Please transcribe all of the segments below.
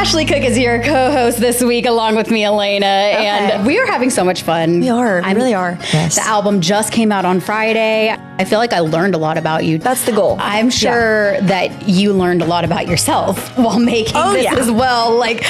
Ashley Cook is your co-host this week, along with me, Elena, and we are having so much fun. We are. We really are. Yes. The album just came out on Friday. I feel like I learned a lot about you. That's the goal. I'm sure that you learned a lot about yourself while making this as well. Like,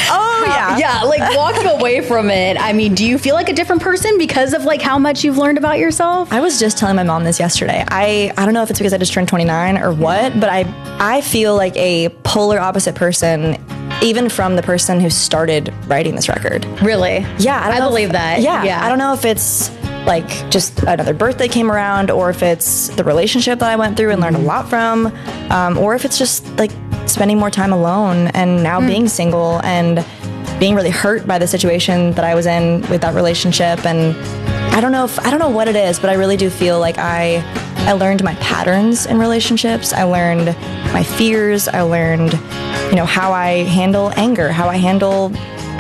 like walking away from it. I mean, do you feel like a different person because of like how much you've learned about yourself? I was just telling my mom this yesterday. I don't know if it's because I just turned 29 or what, but I feel like a polar opposite person, even from the person who started writing this record. Really? Yeah. I believe that. Yeah. I don't know if it's like just another birthday came around, or if it's the relationship that I went through and learned a lot from, or if it's just like spending more time alone and now being single and being really hurt by the situation that I was in with that relationship. And I don't know what it is, but I really do feel like I learned my patterns in relationships. I learned my fears. I learned, how I handle anger, how I handle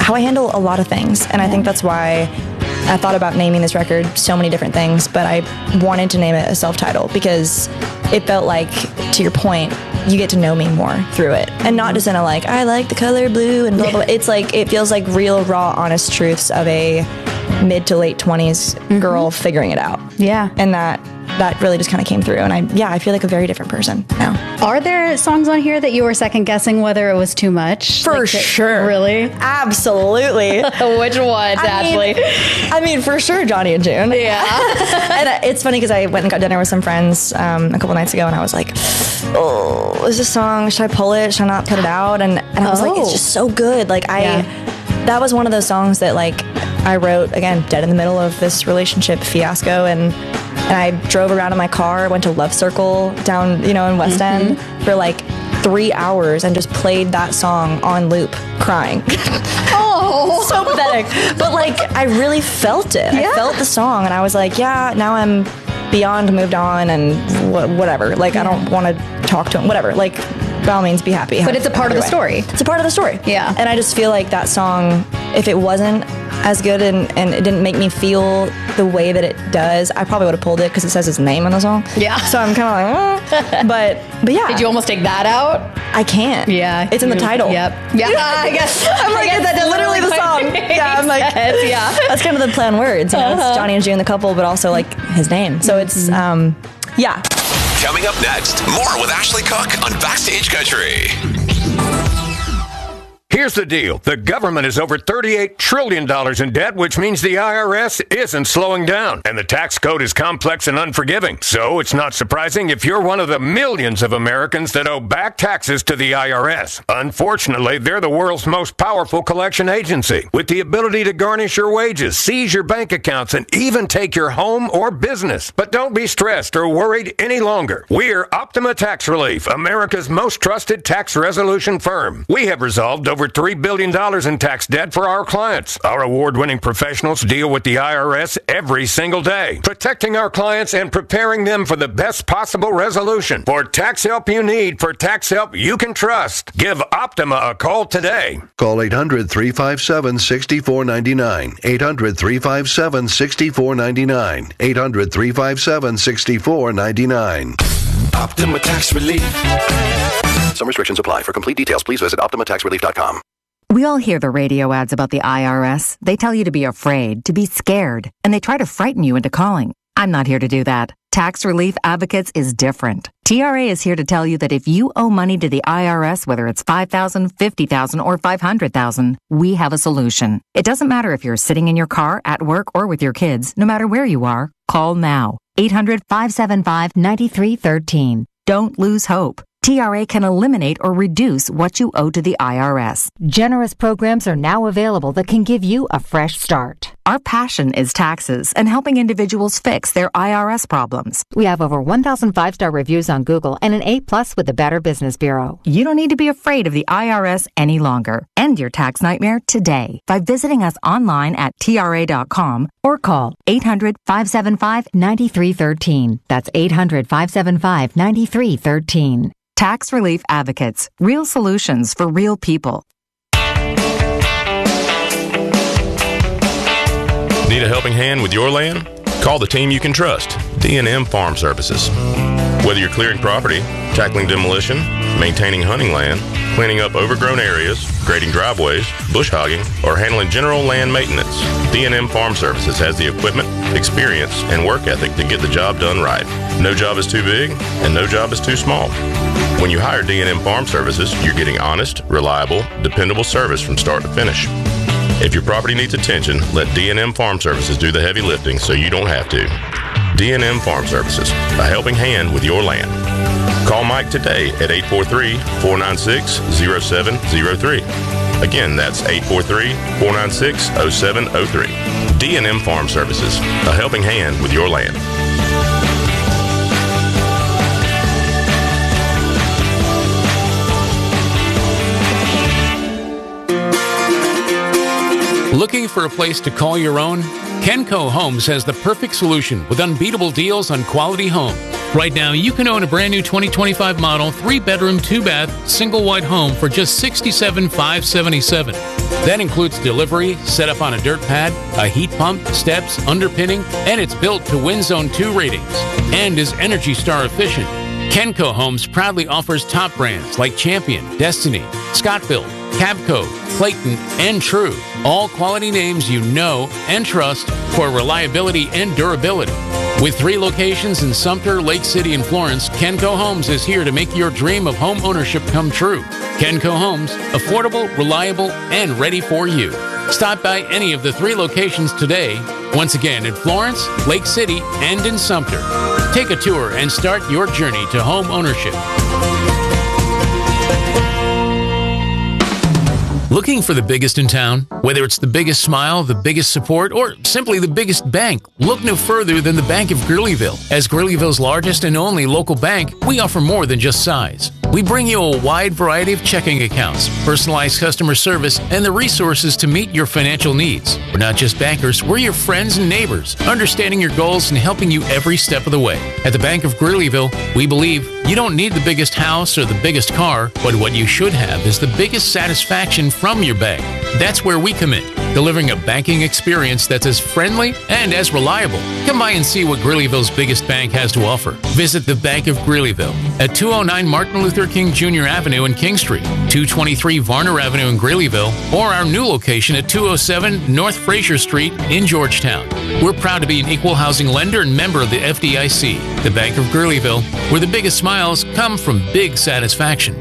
a lot of things. And I think that's why I thought about naming this record so many different things, but I wanted to name it a self-title because it felt like, to your point, you get to know me more through it. And not just in a like, I like the color blue and blah, blah, blah. It's like, it feels like real, raw, honest truths of a mid to late 20s girl figuring it out. Yeah. And that really just kind of came through. And I feel like a very different person now. Are there songs on here that you were second guessing whether it was too much? For sure. Really? Absolutely. Which ones, Ashley? I mean, for sure, Johnny and June. Yeah. And it's funny because I went and got dinner with some friends a couple nights ago, and I was like, oh, is this song, should I pull it? Should I not put it out? And I was like, it's just so good. Like, that was one of those songs that, like, I wrote, again, dead in the middle of this relationship fiasco, and I drove around in my car, went to Love Circle down, in West End for like 3 hours and just played that song on loop, crying. Oh, so pathetic. But like, I really felt it. Yeah. I felt the song, and I was like, now I'm beyond moved on and whatever. Like, I don't want to talk to him, whatever. Like, by all means, be happy. But it's a part of the story. It's a part of the story. Yeah. And I just feel like that song, if it wasn't as good and it didn't make me feel the way that it does, I probably would have pulled it because it says his name on the song. Yeah. So I'm kind of like, but yeah. Did you almost take that out? I can't. Yeah. It's in the title. Yep. Yeah. I guess. I'm like, that's literally the song. Yeah. I'm like, yeah. That's kind of the play on words. It's Johnny and June, the couple, but also like his name. So it's, yeah. Coming up next, more with Ashley Cook on Backstage Country. Here's the deal. The government is over $38 trillion in debt, which means the IRS isn't slowing down. And the tax code is complex and unforgiving. So it's not surprising if you're one of the millions of Americans that owe back taxes to the IRS. Unfortunately, they're the world's most powerful collection agency, with the ability to garnish your wages, seize your bank accounts, and even take your home or business. But don't be stressed or worried any longer. We're Optima Tax Relief, America's most trusted tax resolution firm. We have resolved over $3 billion in tax debt for our clients. Our award-winning professionals deal with the IRS every single day, protecting our clients and preparing them for the best possible resolution. For tax help you need, for tax help you can trust, give Optima a call today. Call 800-357-6499. 800-357-6499. 800-357-6499. Optima Tax Relief. Some restrictions apply. For complete details, please visit OptimaTaxRelief.com. We all hear the radio ads about the IRS. They tell you to be afraid, to be scared, and they try to frighten you into calling. I'm not here to do that. Tax Relief Advocates is different. TRA is here to tell you that if you owe money to the IRS, whether it's $5,000, $50,000, or $500,000, we have a solution. It doesn't matter if you're sitting in your car, at work, or with your kids. No matter where you are, call now. 800-575-9313. Don't lose hope. TRA can eliminate or reduce what you owe to the IRS. Generous programs are now available that can give you a fresh start. Our passion is taxes and helping individuals fix their IRS problems. We have over 1,000 5-star reviews on Google and an A+ with the Better Business Bureau. You don't need to be afraid of the IRS any longer. End your tax nightmare today by visiting us online at TRA.com or call 800-575-9313. That's 800-575-9313. Tax Relief Advocates. Real solutions for real people. Need a helping hand with your land? Call the team you can trust, D&M Farm Services. Whether you're clearing property, tackling demolition, maintaining hunting land, cleaning up overgrown areas, grading driveways, bush hogging, or handling general land maintenance, D&M Farm Services has the equipment, experience, and work ethic to get the job done right. No job is too big, and no job is too small. When you hire D&M Farm Services, you're getting honest, reliable, dependable service from start to finish. If your property needs attention, let D&M Farm Services do the heavy lifting so you don't have to. D&M Farm Services, a helping hand with your land. Call Mike today at 843-496-0703. Again, that's 843-496-0703. D&M Farm Services, a helping hand with your land. Looking for a place to call your own? Kenco Homes has the perfect solution with unbeatable deals on quality homes. Right now, you can own a brand new 2025 model 3-bedroom, 2-bath, single wide home for just $67,577. That includes delivery, set up on a dirt pad, a heat pump, steps, underpinning, and it's built to Wind Zone 2 ratings and is Energy Star efficient. Kenco Homes proudly offers top brands like Champion, Destiny, Scottville, Cabco, Clayton, and True. All quality names you know and trust for reliability and durability. With 3 locations in Sumter, Lake City, and Florence, Kenco Homes is here to make your dream of home ownership come true. Kenco Homes, affordable, reliable, and ready for you. Stop by any of the 3 locations today. Once again, in Florence, Lake City, and in Sumter. Take a tour and start your journey to home ownership. Looking for the biggest in town? Whether it's the biggest smile, the biggest support, or simply the biggest bank, look no further than the Bank of Greeleyville. As Greeleyville's largest and only local bank, we offer more than just size. We bring you a wide variety of checking accounts, personalized customer service, and the resources to meet your financial needs. We're not just bankers, we're your friends and neighbors, understanding your goals and helping you every step of the way. At the Bank of Greeleyville, we believe you don't need the biggest house or the biggest car, but what you should have is the biggest satisfaction from your bank. That's where we come in, delivering a banking experience that's as friendly and as reliable. Come by and see what Greeleyville's biggest bank has to offer. Visit the Bank of Greeleyville at 209 Martin Luther King Jr. Avenue in King Street, 223 Varner Avenue in Greeleyville, or our new location at 207 North Fraser Street in Georgetown. We're proud to be an equal housing lender and member of the FDIC. The Bank of Greeleyville, where the biggest smiles come from big satisfaction.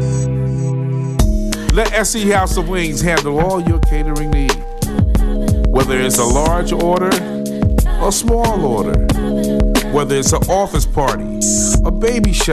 Let SE House of Wings handle all your catering needs. Whether it's a large order or small order. Whether it's an office party, a baby shower,